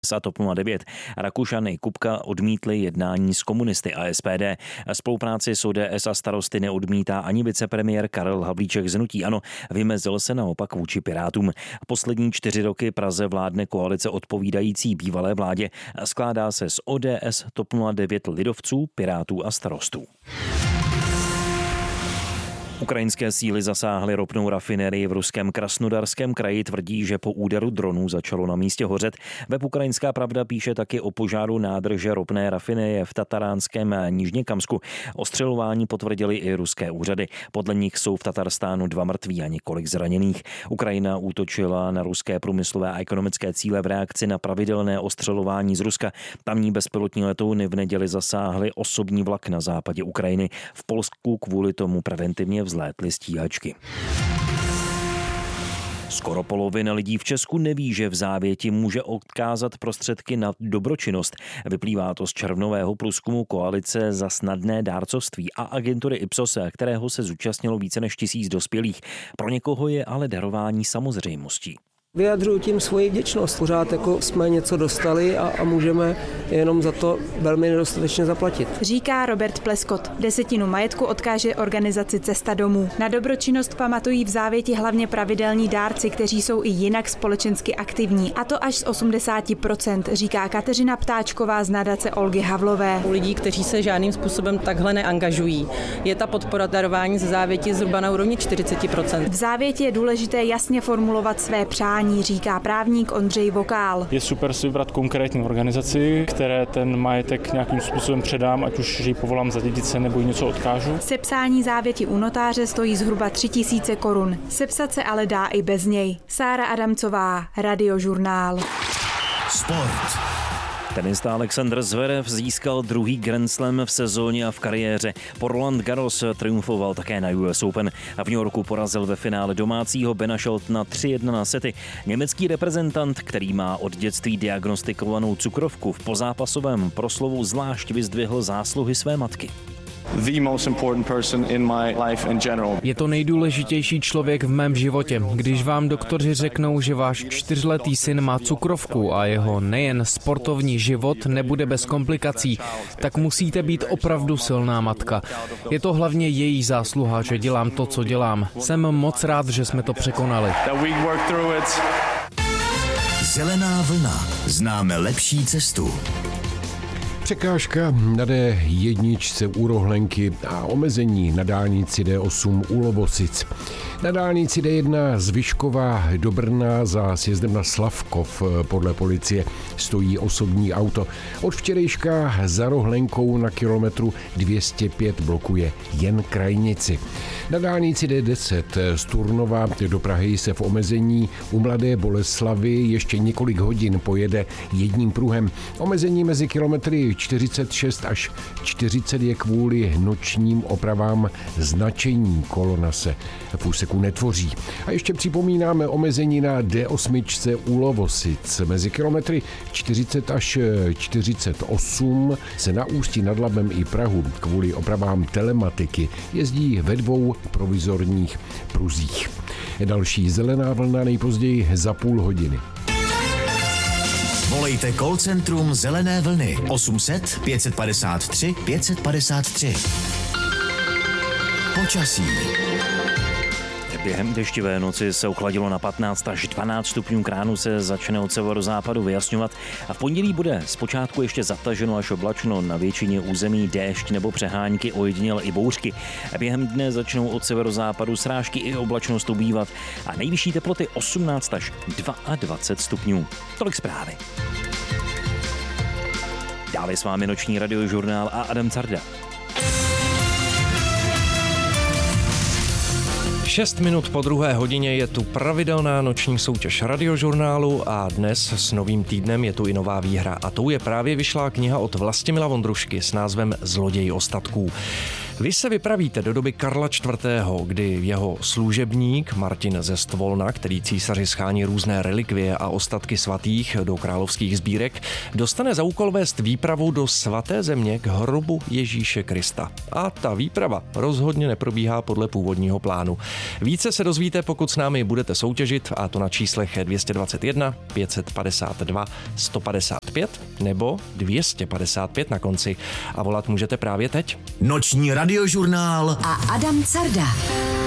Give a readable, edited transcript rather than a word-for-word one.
a TOP 09. Rakušan i Kupka odmítli jednání s komunisty a SPD. Spolupráci s ODS a Starosty neodmítá ani vicepremiér Karel Havlíček z hnutí ANO. Vymezil se naopak vůči Pirátům. Poslední 4 roky Praze vládne koalice odpovídající bývalé vládě. Skládá se z ODS, TOP 09, lidovců, Pirátů a Starostů. Ukrajinské síly zasáhly ropnou rafinérii v ruském Krasnodarském kraji, tvrdí, že po úderu dronů začalo na místě hořet. Web Ukrajinská pravda píše taky o požáru nádrže ropné rafinérie v Tataránském Nižněkamsku. Ostřelování potvrdili i ruské úřady. Podle nich jsou v Tatarstánu 2 mrtví a několik zraněných. Ukrajina útočila na ruské průmyslové a ekonomické cíle v reakci na pravidelné ostřelování z Ruska. Tamní bezpilotní letouny v neděli zasáhly osobní vlak na západě Ukrajiny. V Polsku kvůli tomu preventivně vzlétly stíhačky. Skoro polovina lidí v Česku neví, že v závěti může odkázat prostředky na dobročinnost. Vyplývá to z červnového průzkumu Koalice za snadné dárcovství a agentury Ipsos, kterého se zúčastnilo více než 1000 dospělých. Pro někoho je ale darování samozřejmostí. Vyjadřuju tím svoji vděčnost. Pořád jako jsme něco dostali a můžeme jenom za to velmi nedostatečně zaplatit. Říká Robert Pleskot. 1/10 majetku odkáže organizaci Cesta domů. Na dobročinnost pamatují v závěti hlavně pravidelní dárci, kteří jsou i jinak společensky aktivní. A to až z 80%, říká Kateřina Ptáčková z nadace Olgy Havlové. U lidí, kteří se žádným způsobem takhle neangažují, je ta podpora darování ze závěti zhruba na úrovni 40%. V závěti je důležité jasně formulovat své přání, říká právník Ondřej Vokál. Je super si vybrat konkrétní organizaci, které ten majetek nějakým způsobem předám, ať už ji povolám za dědice nebo ji něco odkážu. Sepsání závěti u notáře stojí zhruba 3000 korun. Sepsat se ale dá i bez něj. Sára Adamcová, Radiožurnál. Sport. Tenista Alexander Zverev získal 2. Grand Slam v sezóně a v kariéře. Po Roland Garros triumfoval také na US Open a v New Yorku porazil ve finále domácího Bena Sheltona 3-1 na sety. Německý reprezentant, který má od dětství diagnostikovanou cukrovku, v pozápasovém proslovu zvlášť vyzdvihl zásluhy své matky. Je to nejdůležitější člověk v mém životě. Když vám doktoři řeknou, že váš 4letý syn má cukrovku a jeho nejen sportovní život nebude bez komplikací, tak musíte být opravdu silná matka. Je to hlavně její zásluha, že dělám to, co dělám. Jsem moc rád, že jsme to překonali. Zelená vlna. Známe lepší cestu. Překážka na D1 u Rohlenky a omezení na dálnici D8 u Lovosic. Na dálnici D1 z Vyškova do Brna za sjezdem na Slavkov podle policie stojí osobní auto. Od včerejška za Rohlenkou na kilometru 205 blokuje jen krajnici. Na dálnici D10 z Turnova do Prahy se v omezení u Mladé Boleslavi ještě několik hodin pojede jedním pruhem. Omezení mezi kilometry 46 až 40 je kvůli nočním opravám značení. Kolona se v úseku netvoří. A ještě připomínáme omezení na D8 u Lovosic. Mezi kilometry 40 až 48 se na Ústí nad Labem i Prahu kvůli opravám telematiky jezdí ve 2 provizorních pruzích. Další zelená vlna nejpozději za půl hodiny. Volejte call centrum Zelené vlny 800 553 553. Počasí. Během deštivé noci se ochladilo na 15 až 12 stupňů, k ránu se začne od severozápadu vyjasňovat a v pondělí bude zpočátku ještě zataženo až oblačno, na většině území déšť nebo přehánky, ojediněle i bouřky. Během dne začnou od severozápadu srážky i oblačnost ubývat a nejvyšší teploty 18 až 22 stupňů. Tolik zprávy. Dále s vámi noční radiožurnál a Adam Carda. 6 minut po 2. hodině je tu pravidelná noční soutěž Radiožurnálu a dnes s novým týdnem je tu i nová výhra a tou je právě vyšlá kniha od Vlastimila Vondrušky s názvem Zloděj ostatků. Vy se vypravíte do doby Karla IV., kdy jeho služebník Martin ze Stvolna, který císaři schání různé relikvie a ostatky svatých do královských sbírek, dostane za úkol vést výpravu do svaté země k hrobu Ježíše Krista. A ta výprava rozhodně neprobíhá podle původního plánu. Více se dozvíte, pokud s námi budete soutěžit, a to na číslech 221 552 155 nebo 255 na konci. A volat můžete právě teď. Noční radiožurnál a Adam Carda.